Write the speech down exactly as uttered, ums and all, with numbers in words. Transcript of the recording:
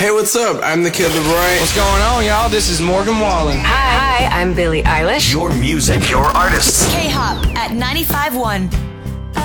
Hey, what's up? I'm the Kid LAROI. What's going on, y'all? This is Morgan Wallen. Hi, hi, I'm Billie Eilish. Your music, your artists. K-Hop at ninety-five point one.